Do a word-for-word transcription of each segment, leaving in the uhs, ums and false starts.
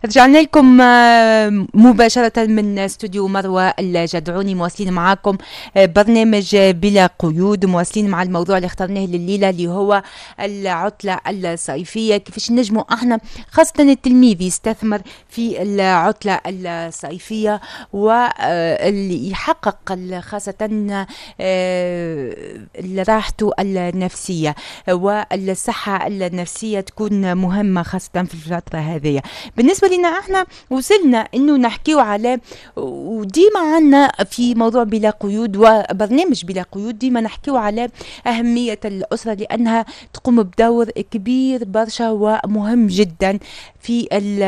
رجعنا لكم مباشرة من استوديو مروى الجدعوني، مواصلين معاكم برنامج بلا قيود، مواصلين مع الموضوع اللي اخترناه لليلة اللي هو العطلة الصيفية. كيفاش نجموا احنا خاصة التلميذ يستثمر في العطلة الصيفية واللي يحقق خاصة راحته النفسية والصحة النفسية تكون مهمة خاصة في الفترة هذه. بالنسبة لنا احنا وصلنا انه نحكيو على، وديما عنا في موضوع بلا قيود وبرنامج بلا قيود ديما نحكيو على أهمية الأسرة، لأنها تقوم بدور كبير برشا ومهم جدا في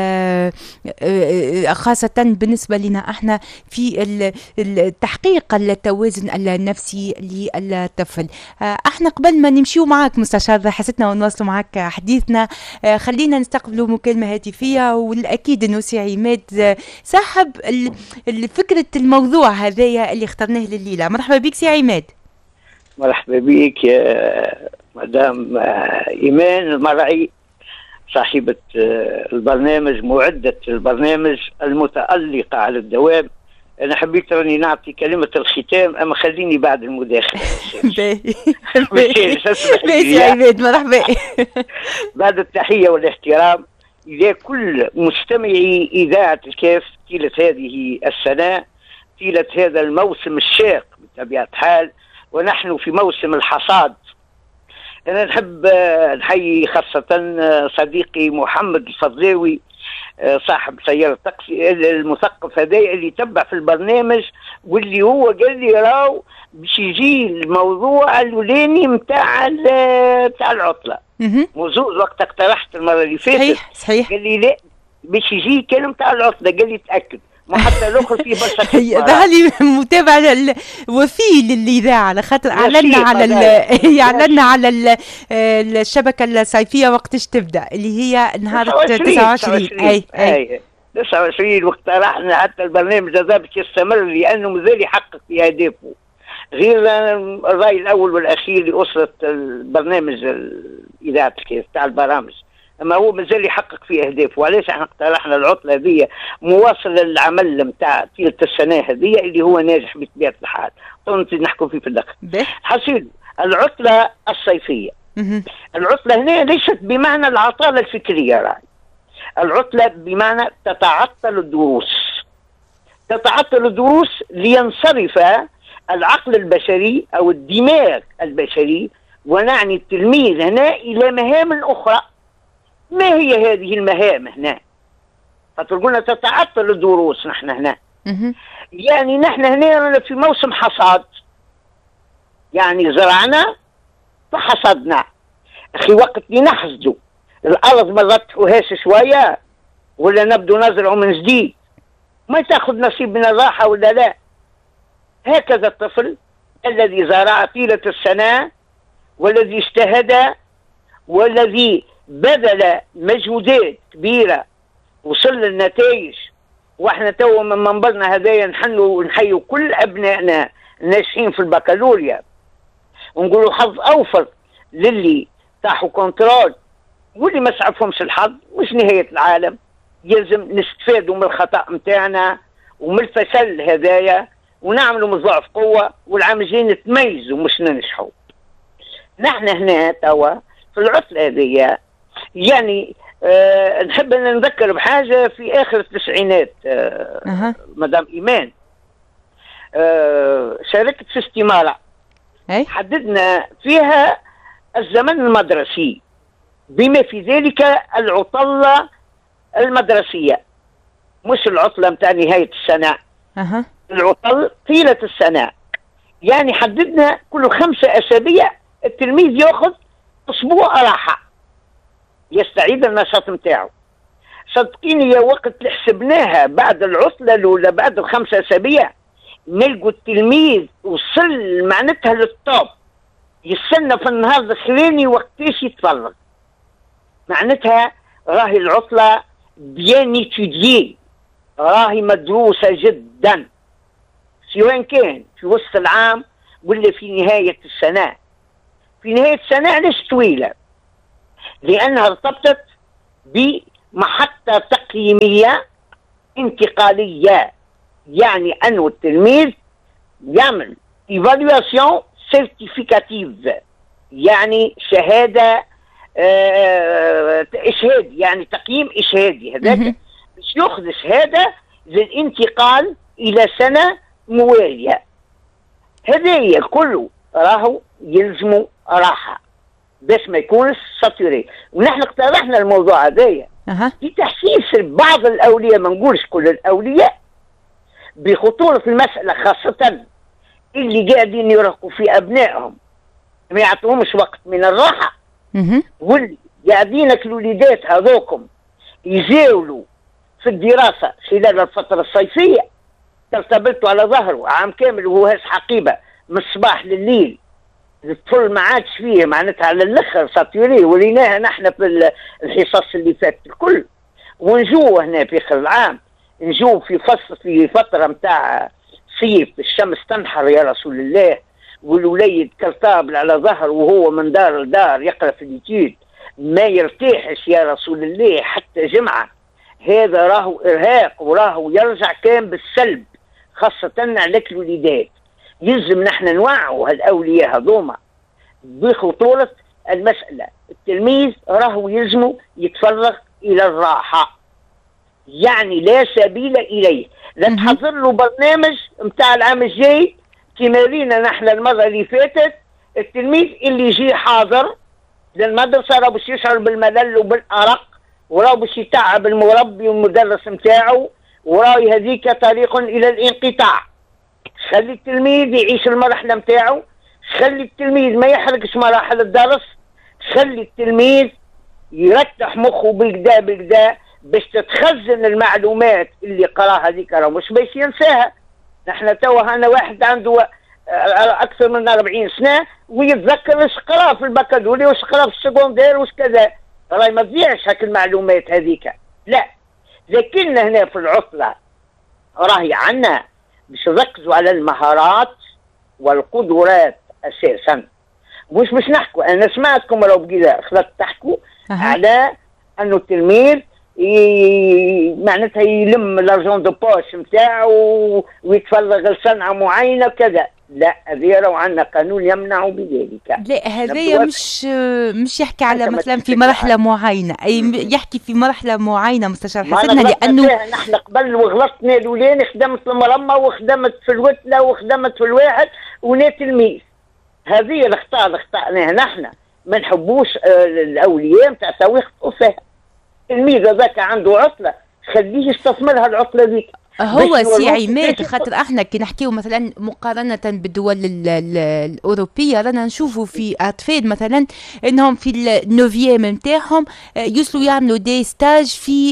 خاصة بالنسبة لنا احنا في التحقيق التوازن النفسي للطفل. احنا قبل ما نمشيو معاك مستشار حسيتنا ونواصلوا معاك حديثنا، خلينا نستقبلوا مكالمة هاتفية، والأكيد أنه سي عماد صاحب فكرة الموضوع هذايا اللي اخترناه لليلة. مرحبا بك سي عماد. مرحبا بك يا مدام إيمان المرعي، صاحبة البرنامج، معدة البرنامج المتألقة على الدوام. أنا حبيت راني نعطي كلمة الختام، أما خليني بعد المداخلة. باهي باهي يا عماد، مرحبا. بعد التحية والاحترام إلى كل مستمعي إذاعة الكاف طيلة هذه السنة، طيلة هذا الموسم الشاق بطبيعة الحال، ونحن في موسم الحصاد. أنا نحب نحيي خاصة صديقي محمد الفضلاوي صاحب سيارة التاكسي المثقف هذا اللي تبع في البرنامج، واللي هو قال لي راو باش يجي الموضوع الولاني متاع متاع العطلة. موزوز وقت اقترحت المرة اللي فاتت، صحيح صحيح، قال لي لا باش يجي كلمة متاع العطلة، قال لي تأكد. ما حتى الاخر في برشا ظهر لي متابع وفي للاذاعه، على خاطر اعلنا على اعلنا على الشبكه الصيفيه وقتاش تبدا، اللي هي نهار تسعة وعشرين. اي اي تسعة وعشرين، واقترحنا حتى البرنامج هذا باش يستمر لانه مازال يحقق في اهدافه، غير الراي الاول والاخير لاسره البرنامج اذاعه الكاف تاع البرامج، اما هو مازال يحقق في اهدافه. وعلاش احنا اقترحنا العطله هذه مواصله للعمل نتاع طيله السنه هذه اللي هو ناجح بطبيعه الحال، نزيد نحكم فيه في الدقه. حسيل العطله الصيفيه، العطله هنا ليست بمعنى العطاله الفكريه، راي العطله بمعنى تتعطل الدروس، تتعطل الدروس لينصرف العقل البشري او الدماغ البشري، ونعني التلميذ هنا الى مهام اخرى. ما هي هذه المهام هنا؟ فتقولنا تتعطل الدروس. نحن هنا يعني نحن هنا في موسم حصاد، يعني زرعنا فحصدنا. اخي وقت لنحصدوا الارض مرات تحوهاش شويه ولا نبدو نزرعوا من جديد، ما تاخذ نصيب من الراحه ولا لا؟ هكذا الطفل الذي زرع طيله السنه والذي اجتهد والذي بذل مجهودات كبيرة وصل للنتائج، واحنا تو من منبرنا هدايا نحنوا ونحيوا كل ابنائنا الناجحين في البكالوريا، ونقولوا حظ اوفر للي طاحوا كنترول، واللي ما سعفهمش الحظ مش نهاية العالم. يلزم نستفادوا من الخطأ متاعنا ومن الفشل هدايا ونعملوا من ضعف قوة، والعام الجاي نتميزوا مش ننجحوا. نحن هنا توا في العطلة هذه يعني آه نحب أن نذكر بحاجة في آخر التسعينات. آه أه. مدام إيمان آه شاركت في استمارة أي؟ حددنا فيها الزمن المدرسي بما في ذلك العطلة المدرسية، مش العطلة متاع نهاية السنة. أه. العطل طيلة السنة، يعني حددنا كل خمسة أسابيع التلميذ يأخذ أسبوع راحة يستعيد النشاط متاعه. صدقيني يا وقت اللي حسبناها بعد العطلة الأولى بعد الخمسة أسابيع نلقوا التلميذ وصل معناتها للطوب، يستنى في النهار الأخراني وقتاش يتفرغ. معناتها راهي العطلة بيان إتوديي، راهي مدروسة جدا، سواء كان في وسط العام ولا في نهاية السنة. في نهاية السنة علاش طويلة؟ لأنها ارتبطت محطة تقييمية انتقالية، يعني أنه التلميذ يعمل ايفالواسيون سيرتيفيكاتيف، يعني شهادة اه إشهاد، يعني تقييم إشهادي، هذاك باش ياخذ شهادة للانتقال إلى سنة موالية. هذايا كله راهو يلزموا راحة باش ما يكونش ساتوري. ونحن اقترحنا الموضوع هذايا أه. في تحسيس بعض الأولياء، ما نقولش كل الأولياء، بخطورة المسألة، خاصة اللي قاعدين يرهقوا في أبنائهم ما يعطوهمش وقت من الراحة، واللي قاعدين الوليدات هذوكم يزاولوا في الدراسة خلال الفترة الصيفية، ترتبطوا على ظهره عام كامل وهو هاز حقيبة من الصباح لليل، الطفل ما عادش فيه معناتها على الاخر ساتوري، وليناها نحن في الحصص اللي فاتت الكل. ونجو هنا في اخر العام، نجو في فصل في فتره نتاع صيف، الشمس تنحر يا رسول الله، والوليد كالطابل على ظهر وهو من دار لدار يقرا في اليتيد، ما يرتاحش يا رسول الله حتى جمعه. هذا راهو ارهاق وراهو يرجع كان بالسلب، خاصه على الوليدات. يلزم نحن نوعوا هالاولياء هذوما بخطوره المساله. التلميذ راهو يلزمه يتفرغ الى الراحه، يعني لا سبيل اليه. لا تحضر له برنامج نتاع العام الجاي كما رينا نحن المره اللي فاتت. التلميذ اللي يجي حاضر للمدرسه راه باش يشعر بالملل وبالارق، وراه باش يتعب المربي والمدرس نتاعو، وراهي هذيك طريق الى الانقطاع. خلي التلميذ يعيش المرحله نتاعو، خلي التلميذ ما يحرقش مراحل الدرس، خلي التلميذ يرتح مخه بالكدا بالكدا باش تتخزن المعلومات اللي قراها هذيك، راه مش باش ينساها. نحن توا انا واحد عنده اكثر من أربعين سنه ويتذكر واش قرا في البكالوريا واش قرا في السكوندير واش كذا، راهي ما تضيعش هاك المعلومات هذيك. لا، لكن هنا في العطله راهي عنا باش نركزوا على المهارات والقدرات اساسا، مش باش نحكوا. انا سمعتكم لو بقيت خلت تحكوا أه. على انه التلميذ معناتها يلم الارجون دو بوش نتاعو ويتفرغ لصنعه معينه وكذا. لا، هذه راهو عندنا قانون يمنع بذلك. لا، هذايا مش مش يحكي على مثلا في مرحله معينه، اي يحكي في مرحله معينه مستشار حسنا، لانه نحن قبل وغلطنا الاولاني خدمت المرمى وخدمت في الوتله وخدمت في الواحد ونا تلميذ. هذه الاخطاء اللي اخطاناها نحن، ما نحبوش الاولياء نتاع تو يخطئوا فيها. الميزه ذاك عنده عطله، خليه يستثمرها العطله ذيك. هو سي عماد، خاطر احنا كي نحكيو مثلا مقارنه بالدول الاوروبيه رانا نشوفوا في اطفال مثلا انهم في النوفيام نتاعهم يوصلوا يعملوا دي ستاج في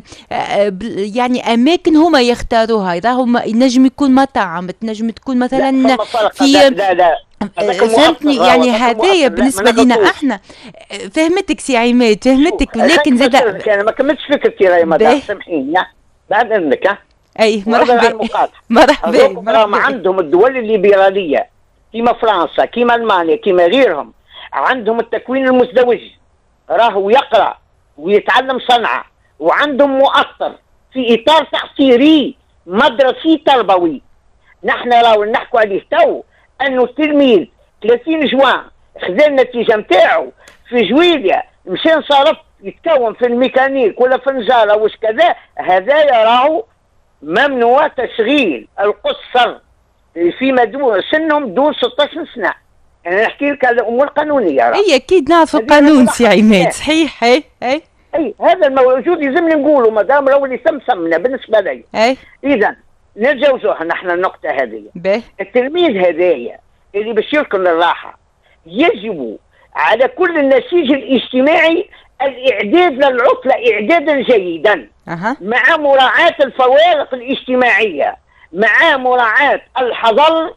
يعني اماكن هما يختاروها، راهم ينجم يكون مطعم، تنجم تكون مثلا في لا لا فهمتني. يعني هذايا بالنسبه لنا احنا. فهمتك سي عماد، فهمتك، لكن زاد انا ما كملتش فكرتي راهي مدام، سامحيني بعد اذنك. ها اي مرحبا مرحبا مرحبا. عندهم الدول الليبراليه كيما فرنسا كيما المانيا كيما غيرهم، عندهم التكوين المزدوج، راهو يقرا ويتعلم صنعه، وعندهم مؤطر في اطار تحصيري مدرسي تربوي. نحن راهو نحكوا عليه تو انه التلميذ ثلاثين جوان خذا النتيجه نتاعو في جويليا، مشى صرف يتكون في الميكانيك ولا في النجاره واش كذا، هذايا راهو ممنوع تشغيل القصر فيما دون سنهم دون ستة عشر سنه. انا يعني نحكي لك على الامور القانونيه. اي اكيد نعرف القانون سي عماد، صحيح. اي اي اي هذا الموجود يلزمني نقوله مدام راهو اللي سمسمنا بالنسبه لي. اي اذا نتجاوزوها نحن النقطه هذه. التلميذ هذايا اللي باش يركن الراحه يجب على كل النسيج الاجتماعي الاعداد للعطله اعدادا جيدا أه. مع مراعاة الفوارق الاجتماعية، مع مراعاة الحضر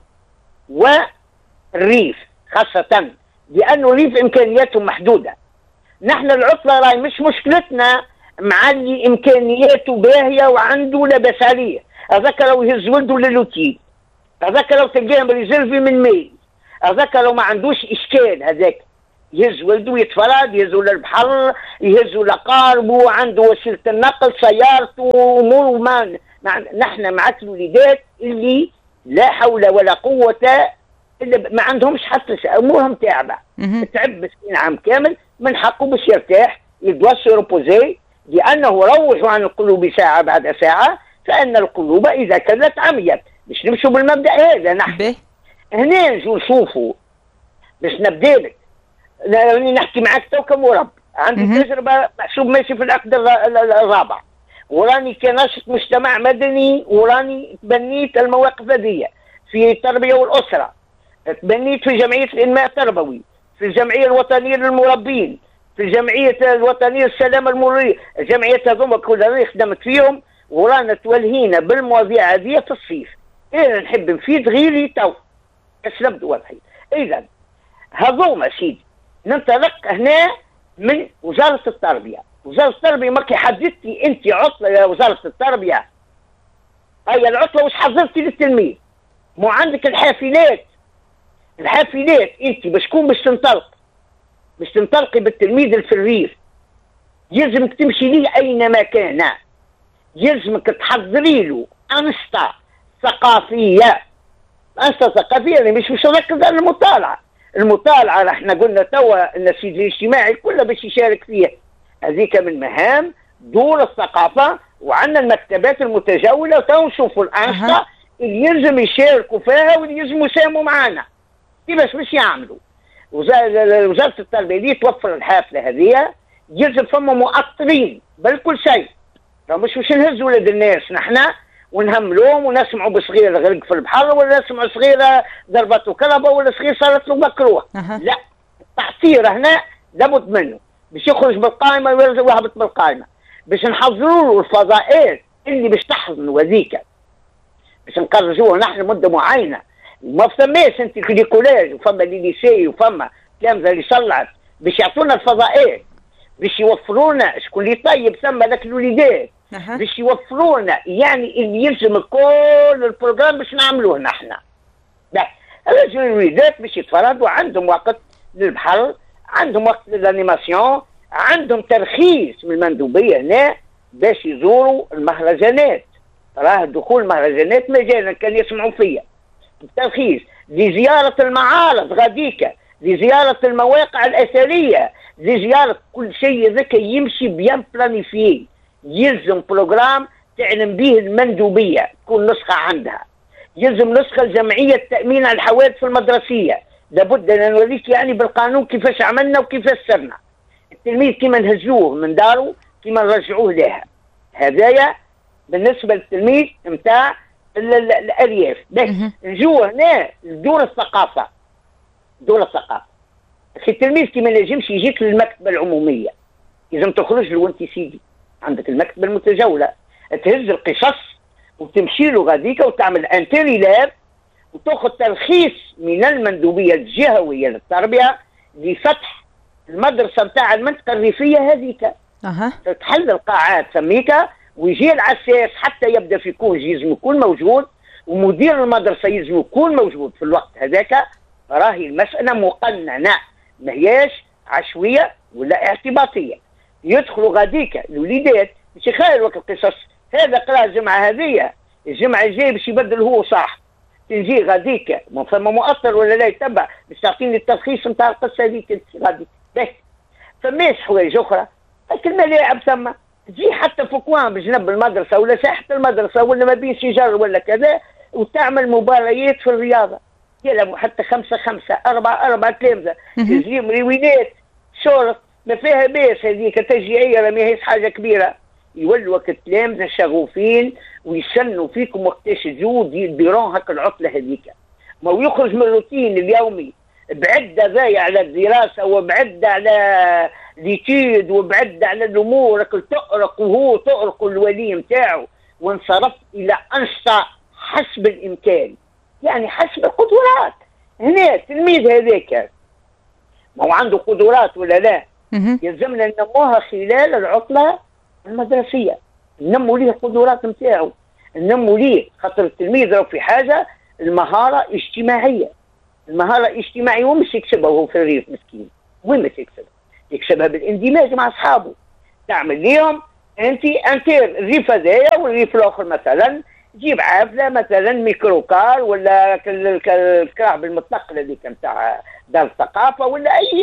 والريف، خاصة لأنه الريف إمكانياته محدودة. نحن العطلة راهي مش مشكلتنا مع اللي إمكانياته باهية وعنده لباس عليه، هذاك لو يهز ولده للوتيل، هذاك لو تلقاه ريزيرفي من ميل، هذاك لو ما عندوش إشكال، هذاك يهز ولده يتفرد، يهزوا للبحر، يهزوا لقاربه، عنده وسيله النقل سيارته اموره. ما نحن معك الوليدات اللي لا حول ولا قوه الا ما عندهمش حتى امورهم تعبه، تعب مسكين عام كامل، من حقه باش يرتاح، يدوا سيروبوزي، لانه روحوا عن القلوب ساعه بعد ساعه، فان القلوب اذا كانت عميت. باش نمشوا بالمبدا هذا نحن هنا نجوا نشوفوا، باش نبدا لك راني نحكي معك تو كمرب، عندي تجربه محسوب ماشي في العقد الرابع، وراني كناشط مجتمع مدني، وراني تبنيت المواقف هذه في التربيه والاسره، تبنيت في جمعيه الانماء التربوي، في الجمعيه الوطنيه للمربين، في الجمعيه الوطنيه للسلامه المروريه، الجمعيات هذوما كلها خدمت فيهم، ورانا تولهينا بالمواضيع هذه في الصيف. انا نحب نفيد غيري تو اسلمت واضحين. اذا هذوما سيدي ننطلق هنا من وزاره التربيه. وزاره التربيه ما حددتي انت عطله يا وزاره التربيه، هي العطله واش حضرتي للتلميذ؟ مو عندك الحافلات، الحافلات انت باش تكون باش تنطلق، باش تنطلقي بالتلميذ في الريف، يلزمك تمشي ليه اينما كان، يلزمك تحضري له انشطه ثقافيه. انشطه ثقافيه يعني مش مش نركز على المطالعه، المطالعه احنا قلنا توا النسيج الاجتماعي كله باش يشارك فيها، هذيك من مهام دور الثقافه، وعندنا المكتبات المتجوله تو نشوفوا الانشطه اللي يلزم يشاركوا فيها واللي يلزموا يساهموا معنا. كيفاش باش يعملوا؟ وزاره التربيه اللي توفر الحافله هذه يلزم فما مؤطرين بالكل شيء، مش باش نهزوا ولاد الناس نحن ونهملوهم ونسمعوا بصغيره غرق في البحر، ولا نسمعوا صغيره ضربته كلبه، ولا صغير صارت له مكروه. أه. لا، التعصير هنا لابد منه باش يخرج بالقائمه ويهبط بالقائمه، باش نحضروا له الفضاءات اللي باش تحضنوا هذيك، باش نخرجوها نحن مده معينه. ما فماش انت في الكوليج وفما اللي ليسي وفما تلامذه اللي صلعت، باش يعطونا الفضاءات، باش يوفرونا شكون اللي طيب ثم لك الوليدات، أه. باش يوفرونا يعني اللي يلزم كل البروجرام باش نعملوه نحن. لا، الرجل الوليدات باش يتفرجوا، عندهم وقت للبحر، عندهم وقت للانيماسيون، عندهم ترخيص من المندوبيه هنا باش يزوروا المهرجانات. راه دخول المهرجانات مجانا كان يسمعوا فيا. الترخيص لزياره المعارض غاديكا، لزياره المواقع الاثريه، لزياره كل شيء ذاك يمشي بيان بلانيفي. يلزم بروجرام تعلم به المندوبيه تكون نسخه عندها، يلزم نسخه لجمعيه تامين على الحوادث المدرسيه، لابد ان نوريك يعني بالقانون كيفاش عملنا وكيفاش سرنا. التلميذ كيما نهزوه من داره كيما نرجعوه لها. هذايا بالنسبه للتلميذ نتاع الارياف. نجو هنا لدور الثقافه. دور الثقافه اخي التلميذ كيما نجمش يجيك للمكتبه العموميه، لازم تخرج له وانت سيدي عندك المكتبه المتجوله، تهز القصص وتمشي له غاديكا وتعمل انتري لاب وتاخذ ترخيص من المندوبيه الجهويه للتربيه لفتح المدرسه نتاع المنطقه الريفيه هذيك. أه. تحل القاعات سميكا ويجي العساس حتى يبدا في كونج يلزم يكون موجود، ومدير المدرسه يلزم يكون موجود في الوقت هذاك. راهي المساله مقننه ماهياش عشويه ولا اعتباطيه. يدخلوا غاديك الوليدات باش يخيروا القصص، هذا قرا الجمعه هذه، الجمعه الجايه باش يبدل هو صح، تجي غاديك ما فما مؤثر ولا لا يتبع باش تعطيني الترخيص نتاع القصه هذيك انت غاديك. باهي فماش حوايج اخرى، لكن الملاعب ثم تجي حتى فوكوان بجنب المدرسه ولا ساحه المدرسه ولا ما بين شجر ولا كذا، وتعمل مباريات في الرياضه، يلعبوا حتى خمسه خمسه اربعه اربعه تلامذه، تجيهم ريوينات شرط ما فيها باس، هذيك تشجيعيه راه ماهيش حاجه كبيره. يولوا التلامذه شغوفين ويسنوا فيكم وقتاش تجوا ديرون هكا العطله هذيك. ما هو يخرج من الروتين اليومي بعد ضايع على الدراسه وبعد على ليتيد وبعد على الامور تؤرق، وهو تؤرق الولي نتاعو، وانصرف الى انشطه حسب الامكان، يعني حسب القدرات. هنا التلميذ هذاك ما هو عنده قدرات ولا لا؟ يلزمنا ننموها خلال العطله المدرسيه، ننمو ليه القدرات نتاعو، ننمو ليه، خاطر التلميذ راه في حاجه المهاره اجتماعيه. المهاره الاجتماعيه ومش يكسبها وهو في الريف مسكين، وين ما تكسب؟ يكسبها بالاندماج مع اصحابه. تعمل ليهم انت انتير الريف هذايا والريف الاخر مثلا، جيب عافله مثلا ميكروكار ولا الكراع بالمطلق هذيك نتاع دار الثقافه ولا اي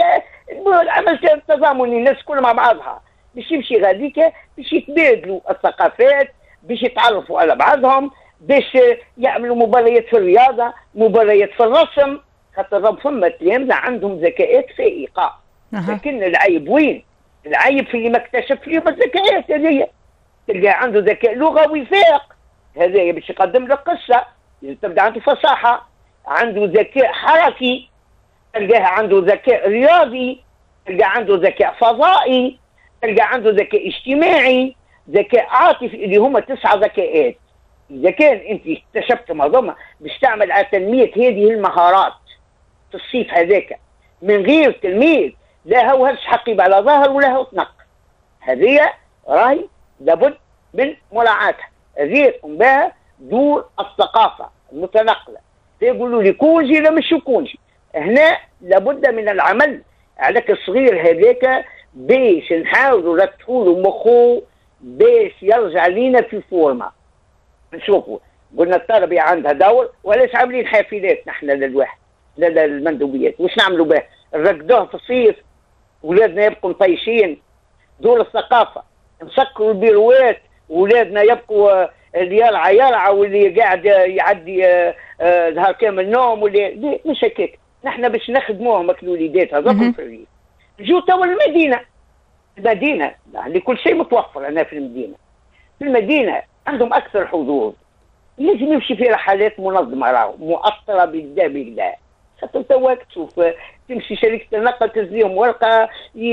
عمل تضامني الناس كلها مع بعضها باش يمشي غاديك باش يتبادلوا الثقافات، باش يتعرفوا على بعضهم، باش يعملوا مباريات في الرياضه، مباريات في الرسم، خاطر فما تلامذه عندهم ذكاءات فائقه. لكن العيب وين؟ العيب في اللي ما اكتشف فيهم الذكاءات هذيا. تلقى عنده ذكاء لغوي فائق، هذايا باش يقدم لك قصه، تبدا عنده فصاحه، عنده ذكاء حركي، تلقاه عنده ذكاء رياضي، تلقى عنده ذكاء فضائي، تلقى عنده ذكاء اجتماعي، ذكاء عاطفي، اللي هما تسعة ذكاءات. إذا كان أنت اكتشفت منظومة باش تعمل على تنمية هذه المهارات في الصيف هذاك من غير تلميذ لا هو هز حقيب على ظاهر ولا هو تنق، هذه راهي لابد من مراعاتها. هذه يقوم بها دور الثقافة المتنقلة، يقولوا لي كونجي لا مش كونجي. هنا لابد من العمل على الصغير هذاك باش نحاولوا نرتبوا له مخه باش يرجع لينا في فورما. نشوفوا قلنا التربية عندها دور، ولاش عاملين حافلات نحن للواحد لدى المندوبيات، وش نعملوا به؟ نرقدوه في الصيف، ولادنا يبقوا مطيشين. دور الثقافة نسكروا البيروات، ولادنا يبقوا اللي يرعى يرعى واللي قاعد يعدي نهار كامل نوم، واللي مش هكاك. نحن باش نخدموهم الوليدات هذوك في الريف. نجيو توا المدينة، المدينة اللي كل شيء متوفر هنا في المدينة. في المدينة عندهم أكثر حظوظ، لازم يمشي في رحلات منظمة راهو مؤطرة بالله بالله. خاطر توا تشوف تمشي شركة النقل تهز لهم ورقة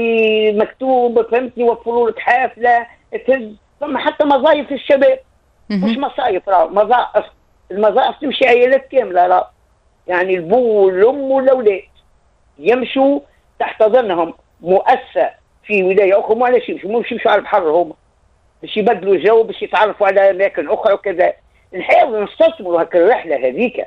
مكتوب فهمتني، يوفروا لك حافلة تهز. ثم حتى مصايف الشباب، مش مصايف راهو مظائف، المظائف تمشي عائلات كاملة راهو، يعني البو والأم والأولاد يمشوا تحت ظنهم مؤسسة في ولاية أخرى. ما علاش يمشوا؟ مش يمشوا على البحر هما باش يبدلوا جو، باش يتعرفوا على أماكن أخرى وكذا. نحاولوا نستثمروا هك الرحلة هذيك.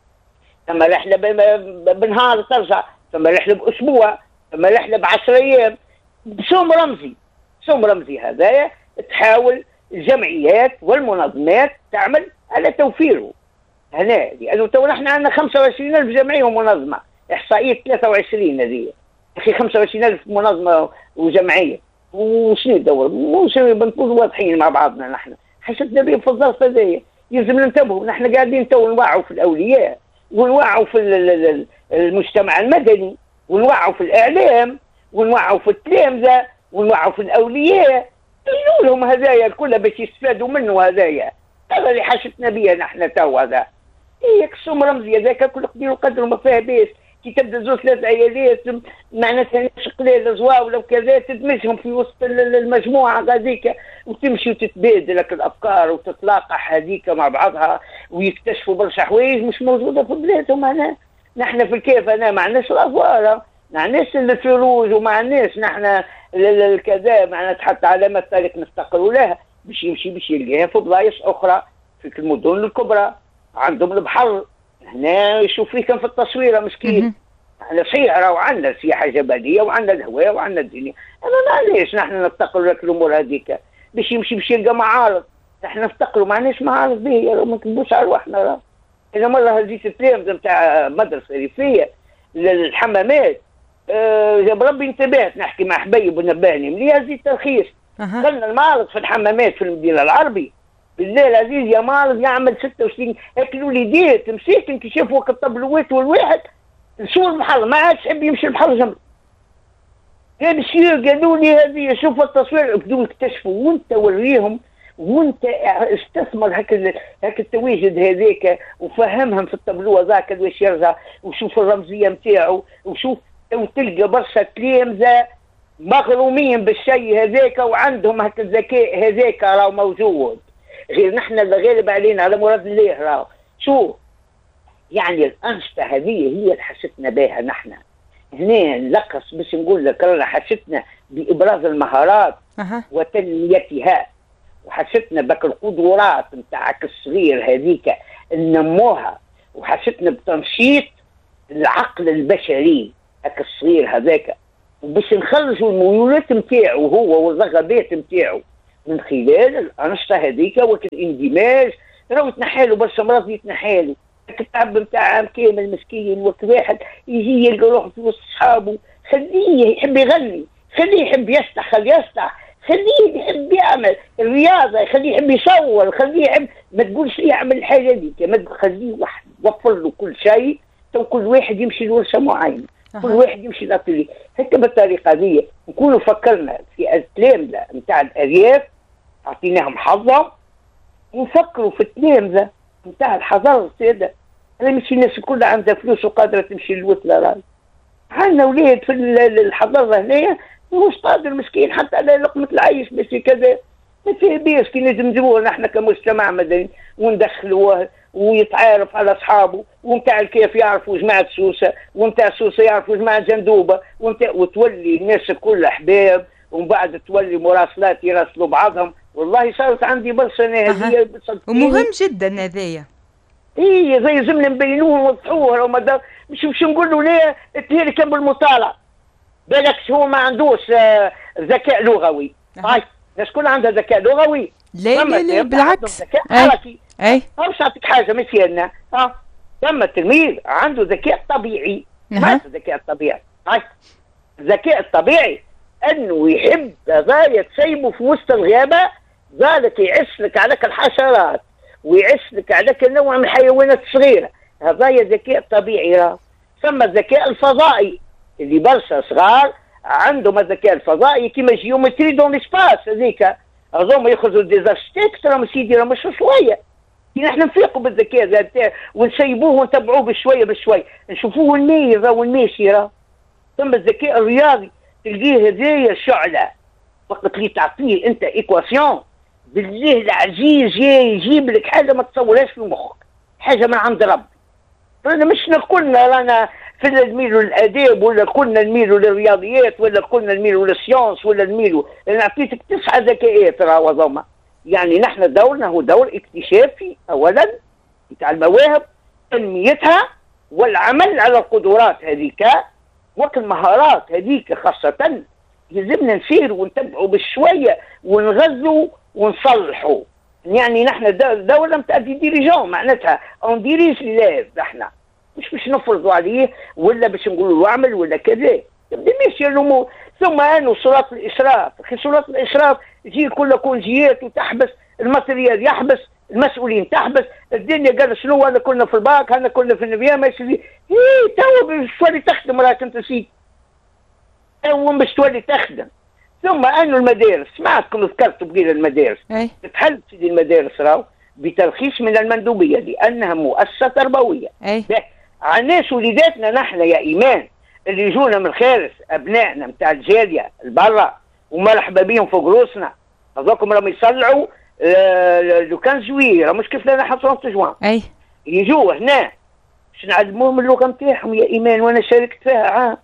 ثم رحلة بنهار ترجع، ثم رحلة بأسبوع، ثم رحلة بعشر أيام، بسوم رمزي. سوم رمزي هذايا تحاول الجمعيات والمنظمات تعمل على توفيره هنا، لأنه تو نحن عندنا خمسة وعشرين ألف جمعية ومنظمة، إحصائية ثلاثة وعشرين هذه أخي خمسة وعشرين ألف منظمة وجمعية، وشنو الدور؟ مش بنكون واضحين مع بعضنا. نحن حسيتنا بهم في الظرف هذايا، يلزم ننتبهوا. نحن قاعدين تو نوعوا في الأولياء، ونوعوا في المجتمع المدني، ونوعوا في الإعلام، ونوعوا في التلامذة، ونوعوا في الأولياء، نقول لهم هذايا الكل باش يستفادوا منه. هذايا هذا اللي حاجتنا بيه نحن تو. هذا هي كسوم رمزي هذاك كل قدير وقدر ما فيها بيس. كي تبدا زوج ثلاث عيالات معناتها نفس قليل زواو ولا كذا، تدمجهم في وسط المجموعه هذيك وتمشي وتتبادل لك الافكار وتتلاقح هذيك مع بعضها، ويكتشفوا برشا حوايج مش موجوده في بلادهم. هنا نحن في الكيف هنا ما عندناش الافوار، ما عندناش الفروج، وما عندناش نحن الكذا، معناتها حتى علامات طريق نستقروا لها باش يمشي باش يلقاها في بلايص اخرى في المدن الكبرى. عندهم البحر هنا يشوف فيه كان في التصويره مسكين. احنا صحيح راهو عندنا سياحه جبليه وعندنا الهواء وعندنا الدنيا، اما معليش نحن نفتقروا لك الامور هذيك باش يمشي باش يلقى معارض. نحن نفتقروا ما عندناش معارض به، ما نكذبوش على روحنا. راه اذا مره هزيت التلامذه نتاع مدرسه ريفيه للحمامات، أه جاب ربي انتبهت نحكي مع حبيب ونبهني ملي هزيت ترخيص. قلنا المعرض في الحمامات في المدينه العربي بالله العزيز يا معرض يعمل ستة وعشرين هيك الوليدات مساكن كي شافوا وقت الطبلوات والواحد شو البحر ما عادش يحب يمشي البحر جنب. قال الشيء قالوا لي هذه شوفوا التصوير بدون يكتشفوا، وانت وريهم وانت استثمر هك هك التواجد هذاك وفهمهم في الطبلوه ذاك واش يرجع، وشوف الرمزيه نتاعو، وشوف وتلقى برشا تلامذه مغرومين بالشيء هذاك وعندهم هك الذكاء هذاك راهو موجود. غير نحن اللي غالب علينا على مراد الله راهو شو يعني الأنشطة هذه هي اللي حشتنا بها. نحن هنا نلقص باش نقول لك رانا حشتنا بإبراز المهارات أه. وتنميتها، وحشتنا بك القدرات نتاعك الصغير هذيك ننموها، وحشتنا بتنشيط العقل البشري هك الصغير هذاك وباش نخرجوا الميولات نتاعو هو والرغبات نتاعو من خلال الانشطه هذيك والاندماج. راهو يتنحالوا برشا مرات يتنحالوا التعب نتاع عام كامل مسكين، وقت واحد يجي يلقى روحه في وسط اصحابه، خليه يحب يغني، خليه يحب يفتح، خليه يفتح، خليه يحب يعمل الرياضه، خليه يحب يصور، خليه يحب، ما تقولش يعمل الحاجه دي، ما تخليه واحد وفر له كل شيء، تو كل واحد يمشي لورشه معينه، كل واحد يمشي لاتيلي، هكا بالطريقه دي نكونوا فكرنا في التلامذه نتاع الارياف اعطيناهم حظهم، ونفكروا في التلامذه نتاع الحضاره الساده. انا مش الناس كلها عندها فلوس وقادره تمشي للوتله، راهي عندنا اولاد في الحضاره هنايا مش قادر مسكين حتى على لقمه العيش باش كذا، ما فيه بيس كي لازم نديروه نحن كمجتمع مدني وندخلوه ويتعارف على اصحابه، ونتاع الكيف يعرفوا جماعه سوسه، ونتاع سوسه يعرفوا جماعه جندوبه، ونتاع وتولي الناس كل احباب، ومن بعد تولي مراسلات يراسلوا بعضهم. والله صارت عندي برشا هذه ومهم جدا هذايا. اي زي زمن نبينوه ونوضحوه، وما دا مش مش نقولوا ليه التهيري كان بالمطالعه، بالك هو ما عندوش آه ذكاء لغوي. هاي الناس كلها عندها ذكاء لغوي؟ لا لا لا بالعكس. ذكاء حركي. اي باش نعطيك حاجه مثالنا، ها ثم التلميذ عنده ذكاء طبيعي. ما الذكاء الطبيعي؟ هاي الذكاء الطبيعي انه يحب غايه تسيبه في وسط الغابه، ذلك يعس لك عليك الحشرات ويعس لك عليك النوع من الحيوانات الصغيره، هذا ذكاء طبيعي. راه ثم الذكاء الفضائي اللي برشا صغار عندهم الذكاء الفضائي كيما جيومتري دون ليسباس، هذيك هذوما يخرجوا ديزارشتيكس راهم سيدي راهم مش شويه، نحن نفيقوا بالذكاء ذا ونسيبوه ونتبعوه بشويه بشويه، نشوفوه النير راه والماشي. راه ثم الذكاء الرياضي تلقيه هذايا شعله، وقت اللي تعطيه انت ايكواسيون بالله العزيز جاي يجيب لك حاجه ما تصورهاش في مخك، حاجه من عند ربي. رانا مش نقولنا رانا في نميلوا للاداب، ولا كنا نميلوا للرياضيات، ولا كنا نميلوا للسيونس، ولا نميلوا، انا عطيتك تسعه ذكاءات راهو هذوما. يعني نحن دورنا هو دور اكتشافي اولا نتاع المواهب، تنميتها والعمل على القدرات هذيك والمهارات هذيك خاصه. يلزمنا نسيروا ونتبعوا بشويه ونغذوا ونصلحوا. يعني نحن دوله نتاع دي ديريجون، معناتها اون ديريج ليف، احنا مش باش نفرضوا عليه ولا باش نقولوا له اعمل ولا كذا، ماشي الامور. ثم انه صورات الاشراف، اخي صورات الاشراف تجي كل كونجيات وتحبس الماتريال، يحبس المسؤولين، تحبس الدنيا. قال شنو هذا كنا في الباك، هذا كنا في النبيان، ماشي هي تو باش تولي تخدم، راك انت سيدي تو باش تولي تخدم. ثم انه المدارس، سمعتكم ذكرتوا بقيل المدارس، تتحل سيدي المدارس راهو بترخيص من المندوبيه لانها مؤسسه تربويه. على الناس وليداتنا نحن يا ايمان اللي يجونا من الخارج، ابنائنا نتاع الجاليه البرا ومرحبا بهم فوق روسنا، هذوكم راهم يصلعوا آه لو كان جوي، راه مش كيف لنا حصون جوان. اي يجوا هنا باش نعلموهم اللغه نتاعهم يا ايمان، وانا شاركت فيها عام.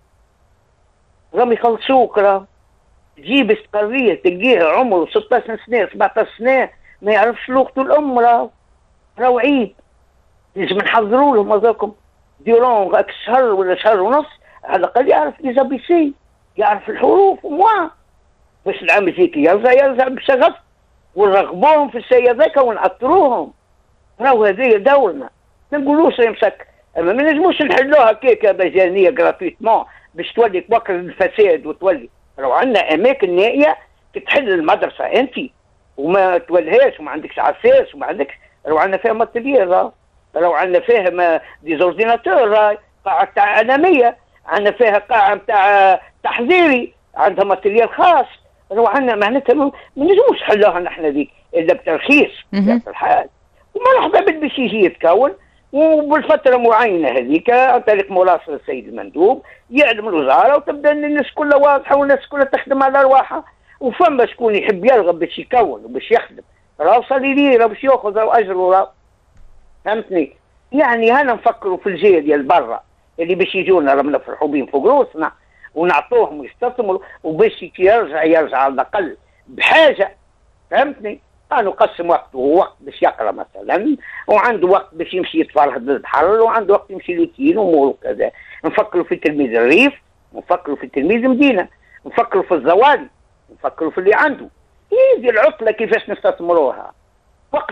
راهم يخلصوك، راه تجيب استقريه تلقيه عمره ستطاش سنه سبعطاش سنه ما يعرفش لغته الام، راه راهو عيب. لازم نحضروا لهم هذاكم ديرون هاك شهر ولا شهر ونص على الاقل يعرف لي بي سي، يعرف الحروف وموا، باش العام يجيك يرجع يرجع بشغف، ونرغبوهم في الشيء هذاك ونأثروهم. راهو هذايا دورنا، ما نقولوش يمسك، اما ما نجموش نحلوها هكاك مجانيه جراتويتمون باش تولي توكل الفساد وتولي. راهو عندنا اماكن نائيه تتحل المدرسه انت وما تولهاش وما عندكش عساس وما عندكش، راهو عندنا فيها ماتريال، راهو راهو عندنا فيها ديزورديناتور، راهي قاعه تاع اعلاميه، عندنا فيها قاعه تاع تحذيري، عندها ماتريال خاص. راهو عندنا معناتها ما نجموش نحلوها نحن ذيك الا بترخيص في الحال. ومرحبا باش يجي يتكون وبالفتره معينه هذيك عن طريق مراسله السيد المندوب يعلم الوزاره، وتبدا الناس كلها واضحه والناس كلها تخدم على ارواحها. وفما شكون يحب يرغب باش يكون وباش يخدم، راه صلي لي راه باش ياخذ راه اجره، راه فهمتني. يعني هنا نفكروا في الجيل ديال برا اللي باش يجونا راهم نفرحوا بهم فوق روسنا ونعطوهم ويستثمروا، وباش يرجع يرجع على الاقل بحاجه، فهمتني. قالوا قسم وقته، وقت باش يقرا مثلا، وعنده وقت باش يمشي يتفرهد للبحر، وعنده وقت يمشي لوتين وامور وكذا. نفكروا في تلميذ الريف نفكروا في التلميذ مدينة، نفكروا في الزوالي، نفكروا في اللي عنده. هذه العطلة كيفاش نستثمروها؟